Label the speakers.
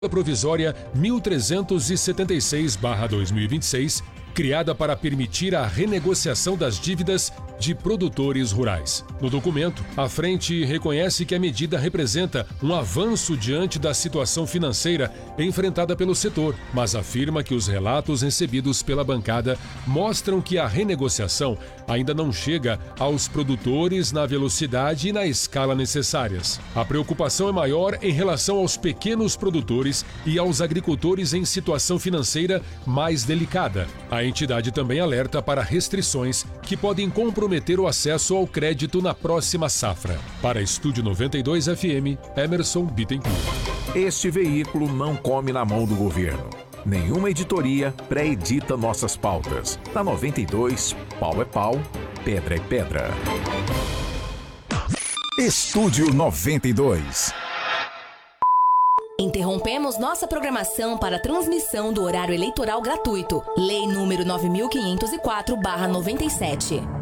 Speaker 1: Provisória 1376/2026, criada para permitir a renegociação das dívidas de produtores rurais. No documento, a frente reconhece que a medida representa um avanço diante da situação financeira enfrentada pelo setor, mas afirma que os relatos recebidos pela bancada mostram que a renegociação ainda não chega aos produtores na velocidade e na escala necessárias. A preocupação é maior em relação aos pequenos produtores e aos agricultores em situação financeira mais delicada. A entidade também alerta para restrições que podem comprometer o acesso ao crédito na próxima safra. Para Estúdio 92 FM, Emerson Bittencourt.
Speaker 2: Este veículo não come na mão do governo. Nenhuma editoria pré-edita nossas pautas. Na 92, pau é pau, pedra é pedra. Estúdio 92.
Speaker 3: Interrompemos nossa programação para a transmissão do horário eleitoral gratuito. Lei número 9504/97.